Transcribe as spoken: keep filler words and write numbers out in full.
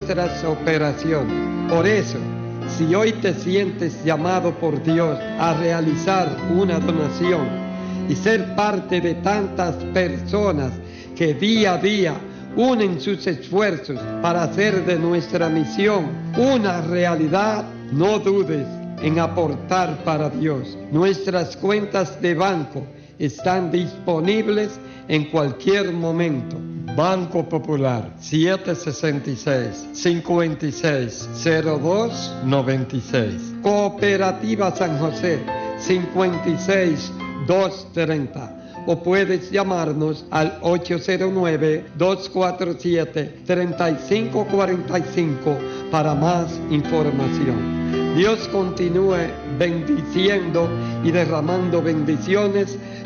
nuestras operaciones. Por eso, si hoy te sientes llamado por Dios a realizar una donación y ser parte de tantas personas que día a día unen sus esfuerzos para hacer de nuestra misión una realidad, no dudes en aportar para Dios. Nuestras cuentas de banco están disponibles en cualquier momento. Banco Popular siete sesenta y seis, cincuenta y seis, cero dos noventa y seis. Cooperativa San José cincuenta y seis, doscientos treinta. O puedes llamarnos al ocho cero nueve, dos cuatro siete, tres cinco cuatro cinco para más información. Dios continúe bendiciendo y derramando bendiciones